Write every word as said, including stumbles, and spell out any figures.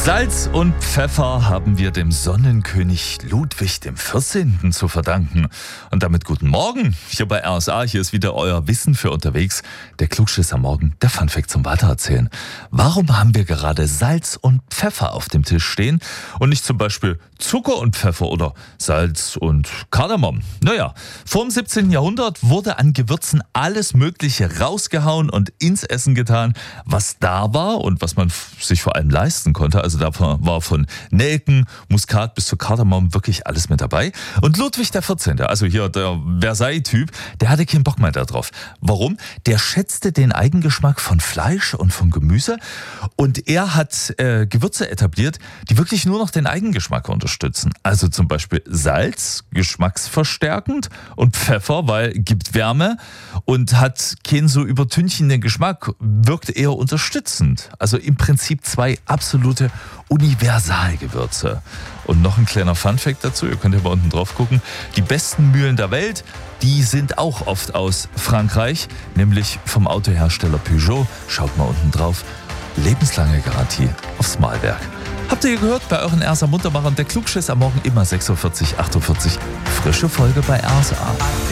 Salz und Pfeffer haben wir dem Sonnenkönig Ludwig dem vierzehnten zu verdanken. Und damit guten Morgen hier bei R S A. Hier ist wieder euer Wissen für unterwegs. Der Klugschiss am Morgen, der Funfact zum Weitererzählen. Warum haben wir gerade Salz und Pfeffer auf dem Tisch stehen und nicht zum Beispiel Zucker und Pfeffer oder Salz und Kardamom? Naja, vor dem siebzehnten Jahrhundert wurde an Gewürzen alles Mögliche rausgehauen und ins Essen getan, was da war und was man sich vor allem leisten konnte. Also da war von Nelken, Muskat bis zu Kardamom wirklich alles mit dabei. Und Ludwig der vierzehnte, also hier der Versailles-Typ, der hatte keinen Bock mehr darauf. Warum? Der schätzte den Eigengeschmack von Fleisch und vom Gemüse und er hat äh, Gewürze etabliert, die wirklich nur noch den Eigengeschmack unterstützen. Also zum Beispiel Salz, geschmacksverstärkend, und Pfeffer, weil gibt Wärme und hat keinen so übertünchenden Geschmack, wirkt eher unterstützend. Also im Prinzip zwei absolute Universalgewürze. Und noch ein kleiner Funfact dazu, ihr könnt ja mal unten drauf gucken. Die besten Mühlen der Welt, die sind auch oft aus Frankreich, nämlich vom Autohersteller Peugeot. Schaut mal unten drauf. Lebenslange Garantie aufs Mahlwerk. Habt ihr gehört bei euren R S A-Muntermachern, der Klugschiss am Morgen immer sechs Uhr vierzig, acht Uhr vierzig. Frische Folge bei R S A.